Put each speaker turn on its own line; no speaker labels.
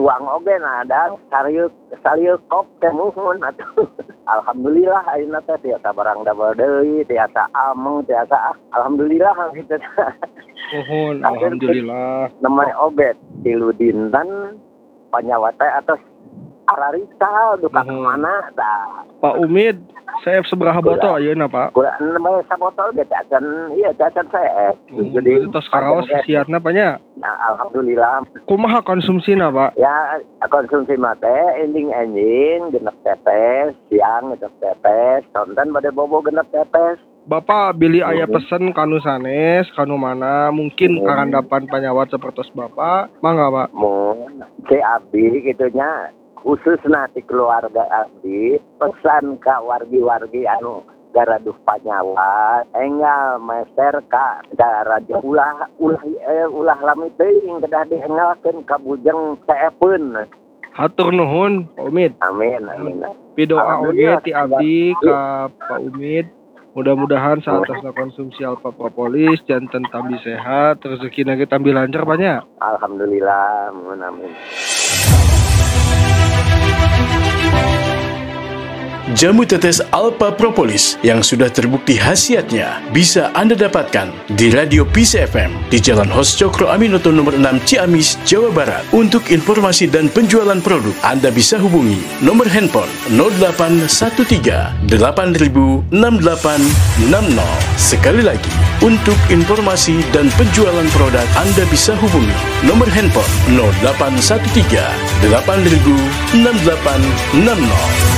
tuang oge nah dan sarieu kop teh muhun atuh. Alhamdulillah ayeuna teh tiasa barang double deui, tiasa ameng, tiasa alhamdulillah gitu.
Mohon alhamdulillah.
Namanya obat 3 dinten panyawa teh atas arariksa duka kemana dah.
Pak Umid, saya seberapa botol ayeuna Pak?
Kurang namanya sabotol ge cacan saya.
Jadi tos karaos siatna Pak nya.
Nah, alhamdulillah.
Kumaha konsumsina Pak?
Ya konsumsi mate ending genep tetes, siang genep tetes, sonten bade bobo genep tetes.
Bapak bili aya pesen kanu sanes, kanu mana mungkin karandapan panyawat seperti Bapak, mangga Pak?
Mun si abdi gitunya khusus nanti keluarga abdi pesan ka wargi-wargi anu garaduh panyawat enggal meser ka garaja ulah lami teuing kedah diengalkeun ka bujeng saepeun.
Hatur nuhun Pak Umid.
Amin.
Pidoa oge ti abdi ka Pak Umid. Mudah-mudahan saat konsumsi Alpha Propolis janten tambi sehat, rezeki nage tambi lancar banyak.
Alhamdulillah, amin.
Jamu tetes Alpha Propolis yang sudah terbukti khasiatnya bisa Anda dapatkan di Radio Peace FM di Jalan Hos Cokro Aminoto nomor 6 Ciamis, Jawa Barat. Untuk informasi dan penjualan produk, Anda bisa hubungi nomor handphone 0813 8000 6860. Sekali lagi, untuk informasi dan penjualan produk, Anda bisa hubungi nomor handphone 0813 8000 6860.